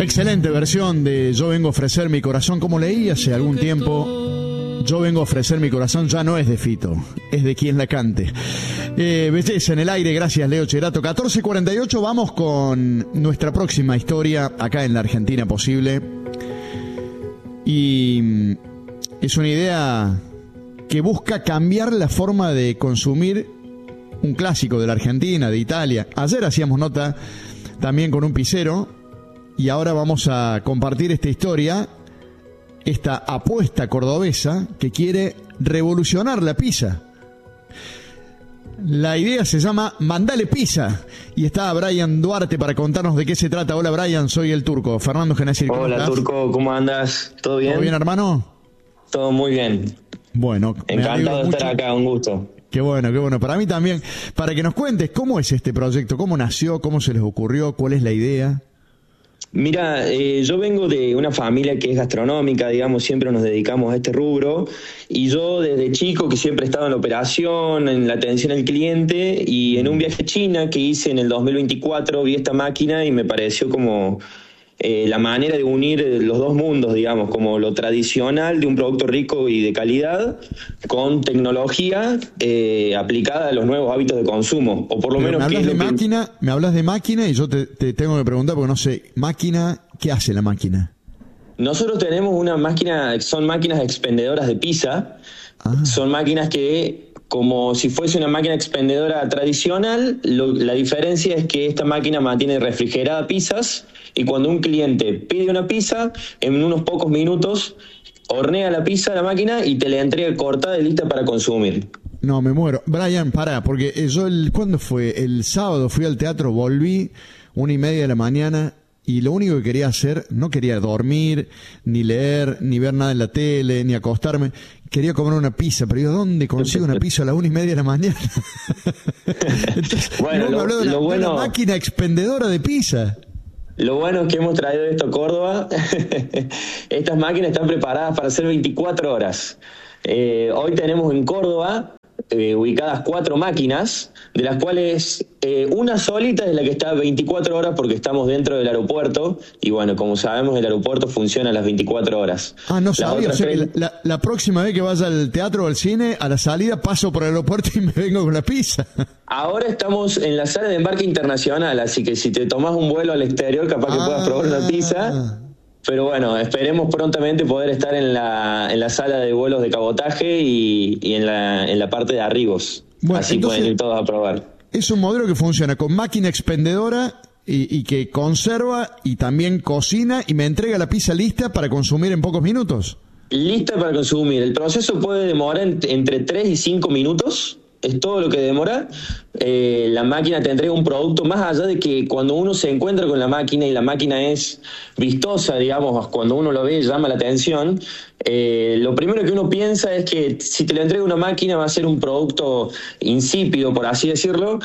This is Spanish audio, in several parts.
Excelente versión de Yo vengo a ofrecer mi corazón. Como leí hace algún tiempo, Yo vengo a ofrecer mi corazón ya no es de Fito, es de quien la cante. Belleza en el aire, gracias Leo Cherato. 14:48, vamos con nuestra próxima historia acá en la Argentina Posible. Y es una idea que busca cambiar la forma de consumir un clásico de la Argentina, de Italia. Ayer hacíamos nota también con un pizzero y ahora vamos a compartir esta historia, esta apuesta cordobesa que quiere revolucionar la pizza. La idea se llama Mandale Pizza y está Brian Duarte para contarnos de qué se trata. Hola Brian, soy el Turco. Fernando Genacir, ¿cómo Hola estás? Turco, ¿cómo andas? ¿Todo bien? ¿Todo bien, hermano? Todo muy bien. Bueno, encantado de estar acá, un gusto. Qué bueno, qué bueno. Para mí también. Para que nos cuentes cómo es este proyecto, cómo nació, cómo se les ocurrió, cuál es la idea. Mira, yo vengo de una familia que es gastronómica, digamos, siempre nos dedicamos a este rubro, y yo desde chico que siempre he estado en la operación, en la atención al cliente, y en un viaje a China que hice en el 2024 vi esta máquina y me pareció como la manera de unir los dos mundos, digamos, como lo tradicional de un producto rico y de calidad con tecnología aplicada a los nuevos hábitos de consumo, o por lo menos... Me hablas de máquina y yo te tengo que preguntar porque no sé, máquina, ¿qué hace la máquina? Nosotros tenemos una máquina, son máquinas expendedoras de pizza, son máquinas que, como si fuese una máquina expendedora tradicional, la diferencia es que esta máquina mantiene refrigerada pizzas, y cuando un cliente pide una pizza, en unos pocos minutos hornea la pizza a la máquina y te la entrega cortada y lista para consumir. No, me muero. Brian, pará, porque yo ¿cuándo fue? El sábado fui al teatro, volví 1:30 de la mañana y lo único que quería hacer, no quería dormir, ni leer, ni ver nada en la tele, ni acostarme. Quería comer una pizza, pero yo, ¿dónde consigo una pizza a las 1:30 de la mañana? Entonces, bueno, me habló de una máquina expendedora de pizza. Lo bueno es que hemos traído esto a Córdoba. Estas máquinas están preparadas para hacer 24 horas. Hoy tenemos en Córdoba ubicadas 4 máquinas, de las cuales una solita es la que está 24 horas porque estamos dentro del aeropuerto, y bueno, como sabemos el aeropuerto funciona a las 24 horas. No sabía, o sea que la próxima vez que vaya al teatro o al cine, a la salida paso por el aeropuerto y me vengo con la pizza. Ahora estamos en la sala de embarque internacional, así que si te tomás un vuelo al exterior capaz que puedas probar una pizza. Pero bueno, esperemos prontamente poder estar en la sala de vuelos de cabotaje y en la parte de arribos. Bueno, así entonces, pueden ir todos a probar. Es un modelo que funciona con máquina expendedora y que conserva y también cocina y me entrega la pizza lista para consumir en pocos minutos. Lista para consumir. El proceso puede demorar entre 3 y 5 minutos. Es todo lo que demora. La máquina te entrega un producto, más allá de que cuando uno se encuentra con la máquina y la máquina es vistosa, digamos, cuando uno lo ve llama la atención, lo primero que uno piensa es que si te la entrega una máquina va a ser un producto insípido, por así decirlo,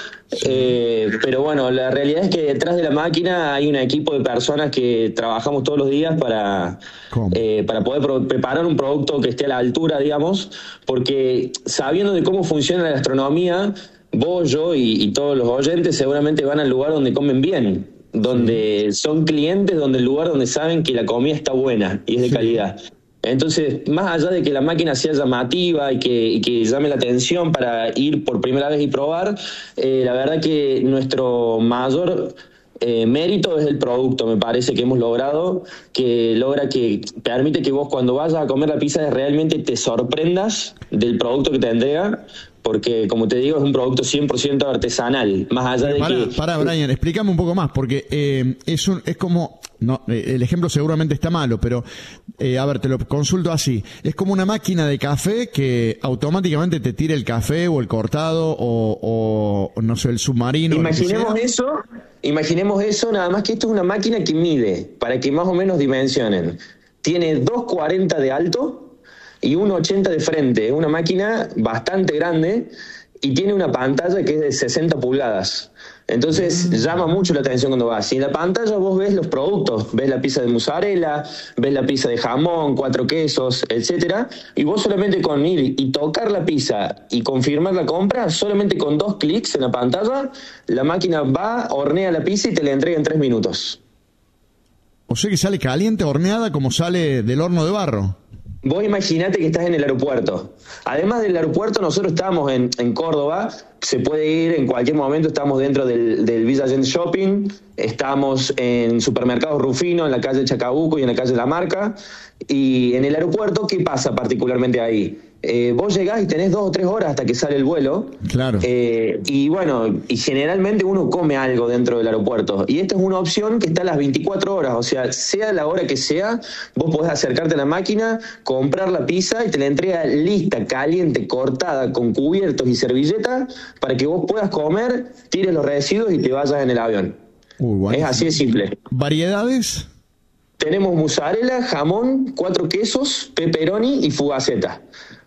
pero bueno, la realidad es que detrás de la máquina hay un equipo de personas que trabajamos todos los días para poder preparar un producto que esté a la altura, digamos, porque sabiendo de cómo funciona la gastronomía, vos, yo y todos los oyentes seguramente van al lugar donde comen bien, donde son clientes, donde el lugar donde saben que la comida está buena y es de calidad. Entonces, más allá de que la máquina sea llamativa y que llame la atención para ir por primera vez y probar, la verdad que nuestro mayor mérito es el producto, me parece que hemos logrado, que permite que vos cuando vayas a comer la pizza realmente te sorprendas del producto que te entrega, porque como te digo es un producto 100% artesanal, más allá Pará, Brian, explícame un poco más, porque es como... No, el ejemplo seguramente está malo, pero a ver, te lo consulto así. Es como una máquina de café que automáticamente te tira el café o el cortado o no sé, el submarino. Imaginemos eso, nada más que esto es una máquina que mide, para que más o menos dimensionen. Tiene 2,40 de alto y 1,80 de frente. Es una máquina bastante grande y tiene una pantalla que es de 60 pulgadas. Entonces llama mucho la atención cuando vas. Y en la pantalla vos ves los productos, ves la pizza de mozzarella, ves la pizza de jamón, 4 quesos, etcétera. Y vos solamente con ir y tocar la pizza y confirmar la compra, solamente con 2 clics en la pantalla, la máquina va, hornea la pizza y te la entrega en 3 minutos. O sea que sale caliente, horneada, como sale del horno de barro. Vos imaginate que estás en el aeropuerto. Además del aeropuerto, nosotros estamos en Córdoba. Se puede ir en cualquier momento. Estamos dentro del Villa Allende Shopping. Estamos en Supermercados Rufino, en la calle Chacabuco y en la calle La Marca. Y en el aeropuerto, ¿qué pasa particularmente ahí? Vos llegás y tenés 2 o 3 horas hasta que sale el vuelo. Claro. Y bueno, y generalmente uno come algo dentro del aeropuerto. Y esta es una opción que está a las 24 horas. O sea la hora que sea, vos podés acercarte a la máquina, comprar la pizza y te la entrega lista, caliente, cortada, con cubiertos y servilletas, para que vos puedas comer, tires los residuos y te vayas en el avión. Es así de simple. ¿Variedades? Tenemos mozzarella, jamón, 4 quesos, pepperoni y fugaceta.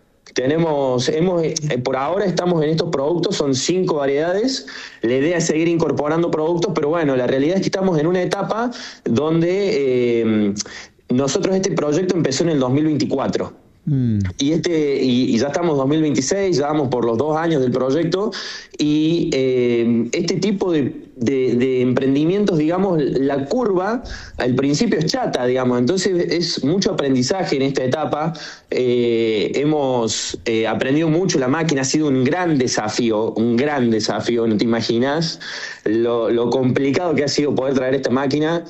Por ahora estamos en estos productos, son 5 variedades. La idea es seguir incorporando productos, pero bueno, la realidad es que estamos en una etapa donde nosotros este proyecto empezó en el 2024. Y ya estamos en 2026, ya vamos por los 2 años del proyecto, y este tipo de emprendimientos, digamos, la curva al principio es chata, digamos, entonces es mucho aprendizaje en esta etapa. Hemos aprendido mucho, la máquina ha sido un gran desafío, no te imaginas lo complicado que ha sido poder traer esta máquina.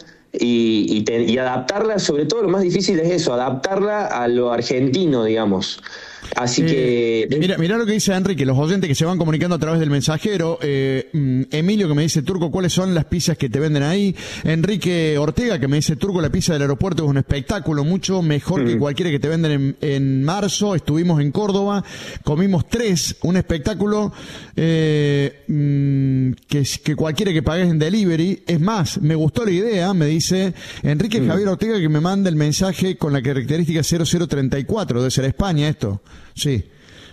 Y adaptarla, sobre todo lo más difícil es eso, adaptarla a lo argentino, digamos. Así que... Mira lo que dice Enrique, los oyentes que se van comunicando a través del mensajero. Emilio que me dice, Turco, ¿cuáles son las pizzas que te venden ahí? Enrique Ortega que me dice, Turco, la pizza del aeropuerto es un espectáculo, mucho mejor que cualquiera que te venden en marzo. Estuvimos en Córdoba, comimos 3, un espectáculo que cualquiera que pagues en delivery. Es más, me gustó la idea, me dice Enrique Javier Ortega, que me manda el mensaje con la característica 0034, debe ser España esto. Sí,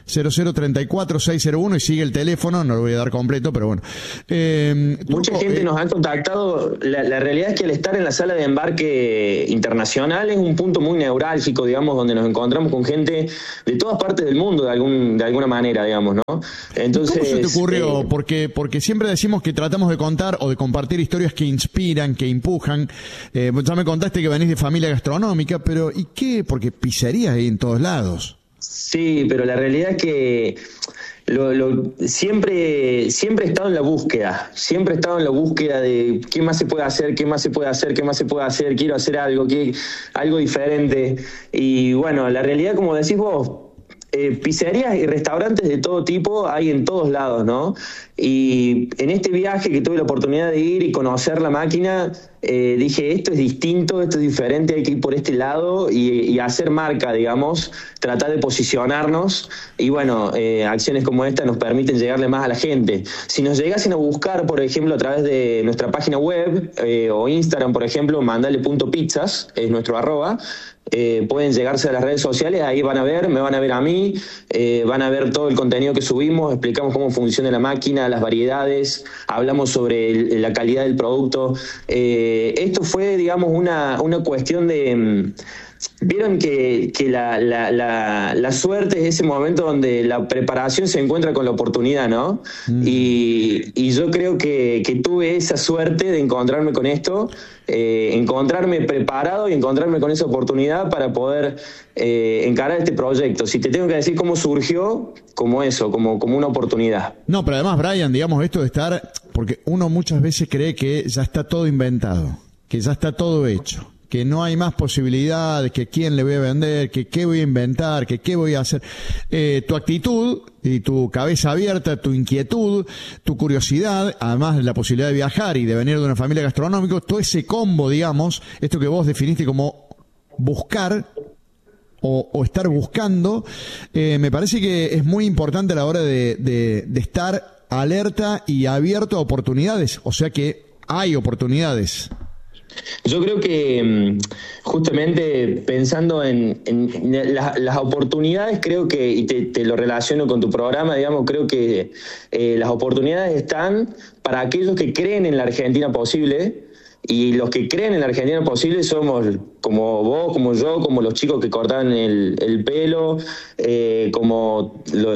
0034601 y sigue el teléfono, no lo voy a dar completo, pero bueno. Mucha gente nos ha contactado. La realidad es que al estar en la sala de embarque internacional es un punto muy neurálgico, digamos, donde nos encontramos con gente de todas partes del mundo, de alguna manera, digamos, ¿no? Entonces, ¿cómo se te ocurrió? Porque siempre decimos que tratamos de contar o de compartir historias que inspiran, que empujan. Ya me contaste que venís de familia gastronómica, pero ¿y qué? Porque pizzerías hay en todos lados. Sí, pero la realidad es que siempre he estado en la búsqueda, de qué más se puede hacer, quiero hacer algo diferente. Y bueno, la realidad, como decís vos, pizzerías y restaurantes de todo tipo hay en todos lados, ¿no? Y en este viaje que tuve la oportunidad de ir y conocer la máquina, dije, esto es distinto, esto es diferente, hay que ir por este lado y hacer marca, digamos, tratar de posicionarnos. Y bueno, acciones como esta nos permiten llegarle más a la gente. Si nos llegasen a buscar, por ejemplo, a través de nuestra página web o Instagram, por ejemplo, mandale.pizzas, es nuestro @. Pueden llegarse a las redes sociales, ahí me van a ver a mí, van a ver todo el contenido que subimos, explicamos cómo funciona la máquina, las variedades, hablamos sobre la calidad del producto. Esto fue, digamos, una cuestión de... Vieron que la suerte es ese momento donde la preparación se encuentra con la oportunidad, ¿no? Y yo creo que tuve esa suerte de encontrarme con esto, encontrarme preparado y encontrarme con esa oportunidad para poder encarar este proyecto. Si te tengo que decir cómo surgió, como eso, como una oportunidad. No, pero además, Brian, digamos, esto de estar... Porque uno muchas veces cree que ya está todo inventado, que ya está todo hecho, que no hay más posibilidades, que quién le voy a vender, que qué voy a inventar, que qué voy a hacer. Tu actitud y tu cabeza abierta, tu inquietud, tu curiosidad, además de la posibilidad de viajar y de venir de una familia gastronómica, todo ese combo, digamos, esto que vos definiste como buscar o estar buscando, me parece que es muy importante a la hora de estar alerta y abierto a oportunidades. O sea que hay oportunidades. Yo creo que justamente pensando en las oportunidades, creo que, y te lo relaciono con tu programa, digamos, creo que las oportunidades están para aquellos que creen en la Argentina posible, y los que creen en la Argentina posible somos como vos, como yo, como los chicos que cortaban el pelo, como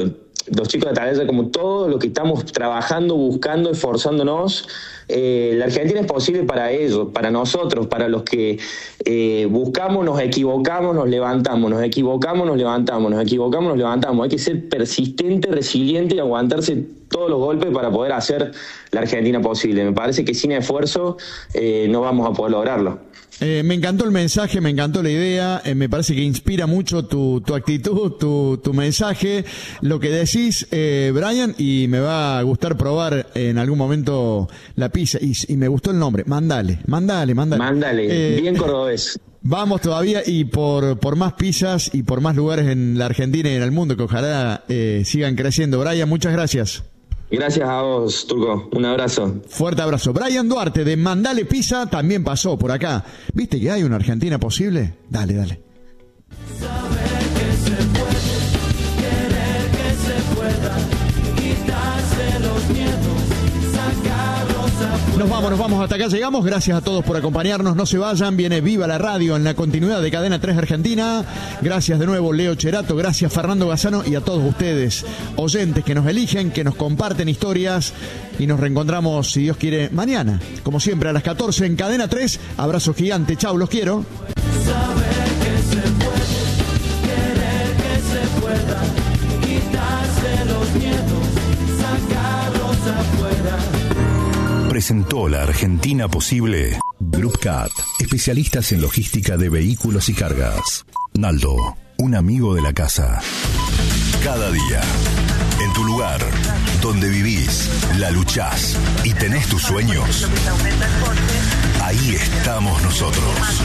los chicos de Atalaya, como todo lo que estamos trabajando, buscando, esforzándonos. La Argentina es posible para ellos, para nosotros, para los que buscamos, nos equivocamos, nos levantamos, nos equivocamos, nos levantamos, nos equivocamos, nos levantamos. Hay que ser persistente, resiliente y aguantarse todos los golpes para poder hacer la Argentina posible. Me parece que sin esfuerzo no vamos a poder lograrlo. Me encantó el mensaje, me encantó la idea, me parece que inspira mucho tu actitud, tu mensaje, lo que decís, Brian, y me va a gustar probar en algún momento la pizza, y me gustó el nombre, Mandale, bien cordobés. Vamos todavía y por más pizzas y por más lugares en la Argentina y en el mundo que ojalá sigan creciendo. Brian, muchas gracias. Gracias a vos, Turco. Un abrazo. Fuerte abrazo. Brian Duarte de Mandale Pizza también pasó por acá. ¿Viste que hay una Argentina posible? Dale. Saber que se puede, querer que se pueda, quitarse los miedos, sacarlos afuera. Nos vamos, hasta acá llegamos. Gracias a todos por acompañarnos. No se vayan, viene Viva la Radio en la continuidad de Cadena 3 Argentina. Gracias de nuevo, Leo Cherato. Gracias, Fernando Gazzano, y a todos ustedes, oyentes que nos eligen, que nos comparten historias. Y nos reencontramos, si Dios quiere, mañana. Como siempre, a las 14 en Cadena 3. Abrazo gigante. Chau, los quiero. Saber que se puede, querer que se pueda, quitarse los miedos, sacarlos afuera. Presentó La Argentina Posible. Group Cat, especialistas en logística de vehículos y cargas. Naldo, un amigo de la casa. Cada día, en tu lugar, donde vivís, la luchás y tenés tus sueños, ahí estamos nosotros.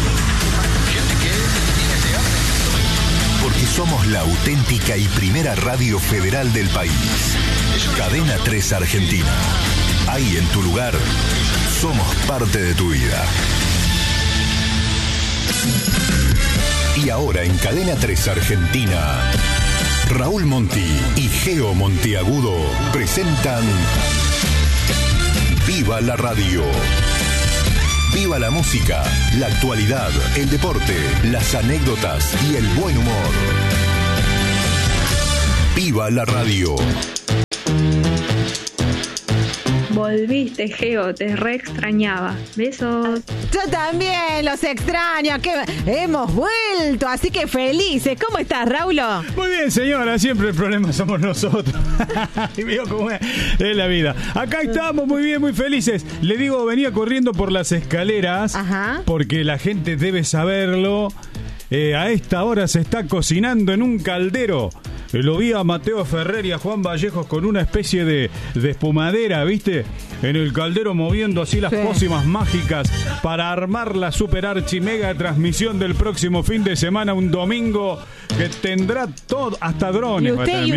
Porque somos la auténtica y primera radio federal del país. Cadena 3 Argentina. Ahí en tu lugar, somos parte de tu vida. Y ahora en Cadena 3 Argentina, Raúl Monti y Geo Monteagudo presentan Viva la Radio. Viva la música, la actualidad, el deporte, las anécdotas y el buen humor. Viva la Radio. Volviste, Geo, te re extrañaba. Besos. Yo también los extraño, que hemos vuelto, así que felices. ¿Cómo estás, Raulo? Muy bien, señora, siempre el problema somos nosotros. Y veo cómo es la vida. Acá estamos muy bien, muy felices. Le digo, venía corriendo por las escaleras. Ajá. Porque la gente debe saberlo. A esta hora se está cocinando en un caldero. Lo vi a Mateo Ferrer y a Juan Vallejos con una especie de espumadera, ¿viste? En el caldero moviendo así las pócimas mágicas para armar la super archi mega transmisión del próximo fin de semana, un domingo que tendrá todo, hasta drones.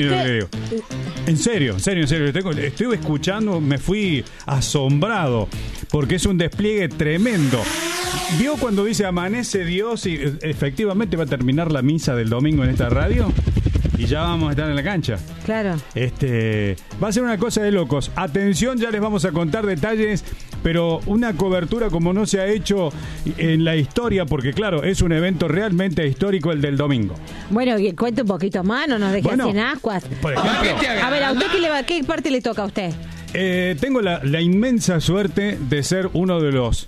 En serio. Estuve escuchando, me fui asombrado, porque es un despliegue tremendo. ¿Vio cuando dice amanece Dios y efectivamente va a terminar la misa del domingo en esta radio? Y ya vamos a estar en la cancha. Claro. Va a ser una cosa de locos. Atención, ya les vamos a contar detalles, pero una cobertura como no se ha hecho en la historia, porque claro, es un evento realmente histórico el del domingo. Bueno, y cuente un poquito más, no nos deje así en ascuas. Por ejemplo, a ver, ¿a usted qué parte le toca a usted? Tengo la inmensa suerte de ser uno de los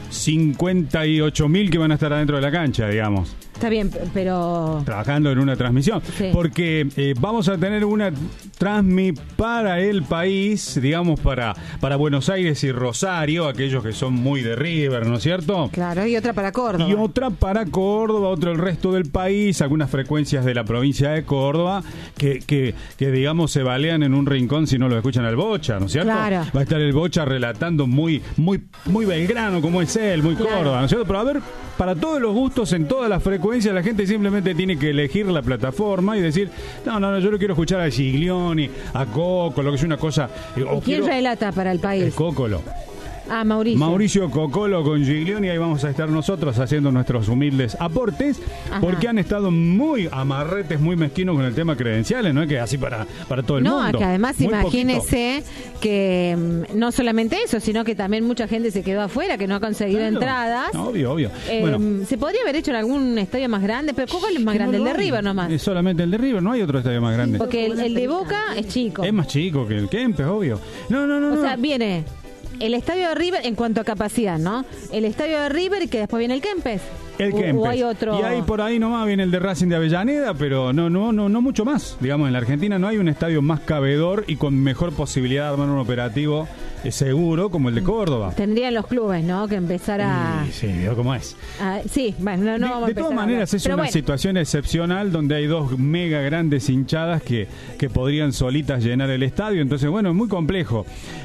58.000 que van a estar adentro de la cancha, digamos. Está bien, pero... Trabajando en una transmisión. Sí. Porque vamos a tener una transmi para el país, digamos, para Buenos Aires y Rosario, aquellos que son muy de River, ¿no es cierto? Claro, y otra para Córdoba. Y otra para Córdoba, otro el resto del país, algunas frecuencias de la provincia de Córdoba, que digamos, se balean en un rincón si no lo escuchan al Bocha, ¿no es cierto? Claro. Va a estar el Bocha relatando muy belgrano, como es él, muy Córdoba, ¿no es cierto? Pero a ver, para todos los gustos, en todas las frecuencias, la gente simplemente tiene que elegir la plataforma y decir, no, yo no quiero escuchar a Giglioni, a Coco, lo que es una cosa... ¿Quién relata para el país? El Cócolo. Ah, Mauricio. Mauricio Cocolo con Giglioni, ahí vamos a estar nosotros haciendo nuestros humildes aportes, Ajá. porque han estado muy amarretes, muy mezquinos con el tema credenciales, no es que así para todo el mundo. No, que además Muy imagínese que no solamente eso, sino que también mucha gente se quedó afuera, que no ha conseguido Claro. entradas. Obvio. Bueno, Se podría haber hecho en algún estadio más grande, pero ¿cuál es más que grande? no El lo de hay. River nomás. Es solamente el de River, no hay otro estadio más grande. Porque el de Boca es chico. Es más chico que el Kempes, obvio. No. O sea, viene el estadio de River en cuanto a capacidad, ¿no? El estadio de River y que después viene el Kempes. El Kempes. O hay otro. Y ahí por ahí nomás viene el de Racing de Avellaneda, pero no mucho más. Digamos, en la Argentina no hay un estadio más cabedor y con mejor posibilidad de armar un operativo seguro como el de Córdoba. Tendrían los clubes, ¿no? Que empezar a... Sí, veo cómo es. sí, bueno, no vamos a De empezar todas a maneras hablar. es Pero una bueno, situación excepcional donde hay dos mega grandes hinchadas que podrían solitas llenar el estadio, entonces bueno, es muy complejo.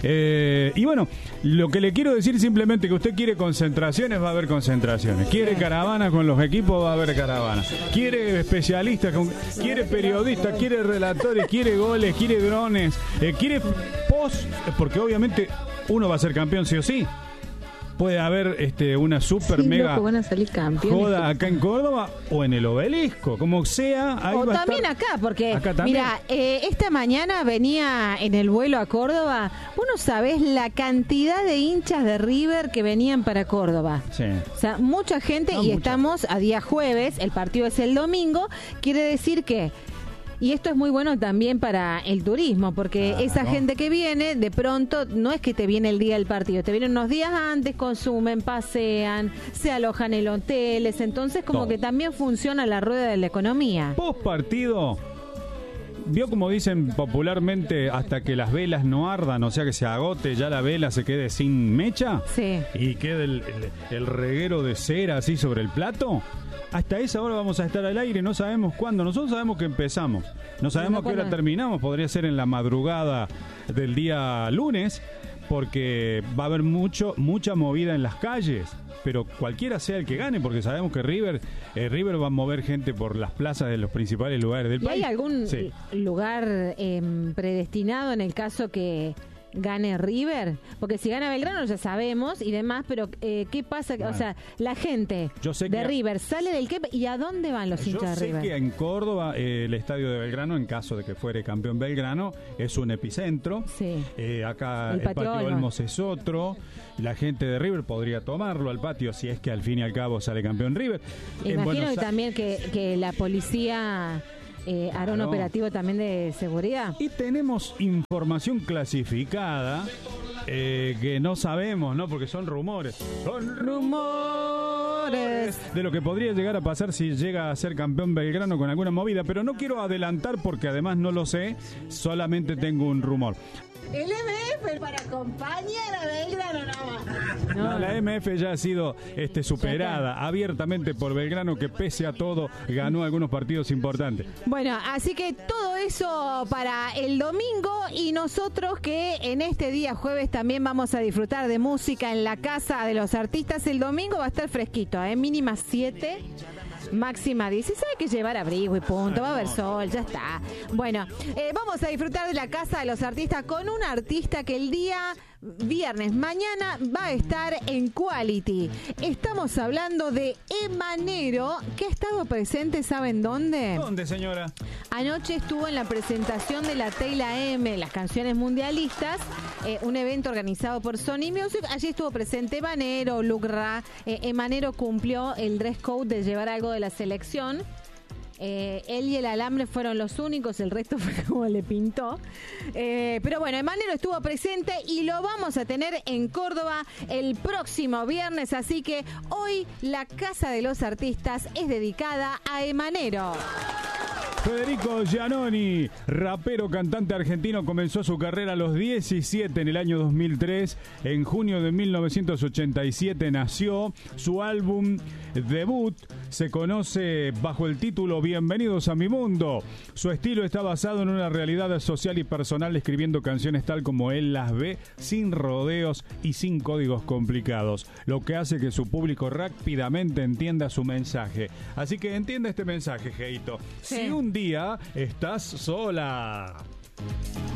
Y bueno, lo que le quiero decir simplemente que usted quiere concentraciones, va a haber concentraciones. Quiere caravana con los equipos, va a haber caravana. Quiere especialistas, quiere periodistas, quiere relatores, quiere goles, quiere drones, quiere post, porque obviamente uno va a ser campeón sí o sí. Puede haber una super sí, mega loco, van a salir campeones. joda acá en Córdoba o en el Obelisco, como sea. Ahí O va a también estar. acá, porque Acá también. mira, esta mañana venía en el vuelo a Córdoba. Vos no sabés la cantidad de hinchas de River que venían para Córdoba. Sí. O sea, mucha gente, No, y mucha. estamos a día jueves, el partido es el domingo, quiere decir que... Y esto es muy bueno también para el turismo, porque Claro. esa gente que viene, de pronto, no es que te viene el día del partido, te vienen unos días antes, consumen, pasean, se alojan en hoteles, entonces como Todo. que también funciona la rueda de la economía. Post partido, vio como dicen popularmente, hasta que las velas no ardan, o sea que se agote, ya la vela se quede sin mecha Sí. y quede el reguero de cera así sobre el plato. Hasta esa hora vamos a estar al aire, no sabemos cuándo. Nosotros sabemos que empezamos, no sabemos a qué hora ¿cuándo? terminamos. Podría ser en la madrugada del día lunes, porque va a haber mucha movida en las calles. Pero cualquiera sea el que gane, porque sabemos que River va a mover gente por las plazas de los principales lugares del ¿Y país. hay algún Sí. lugar predestinado en el caso que gane River? Porque si gana Belgrano ya sabemos y demás, pero ¿qué pasa? Bueno. O sea, la gente Yo sé de que- River sale del Kempes y ¿a dónde van los Yo hinchas de sé River? que en Córdoba el estadio de Belgrano, en caso de que fuere campeón Belgrano, es un epicentro. Sí. Acá El el Patio patio Olmos. Olmos es otro. La gente de River podría tomarlo al patio si es que al fin y al cabo sale campeón River. En Imagino Buenos que también que la policía hará un Claro. operativo también de seguridad. Y tenemos información clasificada que no sabemos, ¿no? Porque son rumores. Son rumores de lo que podría llegar a pasar si llega a ser campeón Belgrano con alguna movida. Pero no quiero adelantar porque además no lo sé. Solamente tengo un rumor. El MF para acompañar a Belgrano nomás. No, la MF ya ha sido superada abiertamente por Belgrano, que pese a todo ganó algunos partidos importantes. Bueno, así que todo eso para el domingo y nosotros que en este día jueves también vamos a disfrutar de música en la casa de los artistas. El domingo va a estar fresquito, mínima 7. Máxima 16, hay que llevar abrigo y punto, va a haber sol, ya está. Bueno, vamos a disfrutar de la casa de los artistas con un artista que el día viernes, mañana, va a estar en Quality. Estamos hablando de Emanero, que ha estado presente, ¿saben dónde? ¿Dónde, señora? Anoche estuvo en la presentación de la Tela M, las canciones mundialistas, un evento organizado por Sony Music. Allí estuvo presente Emanero, Lucra. Emanero cumplió el dress code de llevar algo de la selección. Él y el alambre fueron los únicos, el resto fue como le pintó. Pero bueno, Emanero estuvo presente y lo vamos a tener en Córdoba el próximo viernes. Así que hoy la Casa de los Artistas es dedicada a Emanero. Federico Giannoni, rapero, cantante argentino, comenzó su carrera a los 17 en el año 2003. En junio de 1987 nació. Su álbum debut se conoce bajo el título Bienvenidos a mi mundo. Su estilo está basado en una realidad social y personal, escribiendo canciones tal como él las ve, sin rodeos y sin códigos complicados, lo que hace que su público rápidamente entienda su mensaje. Así que entiende este mensaje, Geito. Sí. Si un día estás sola,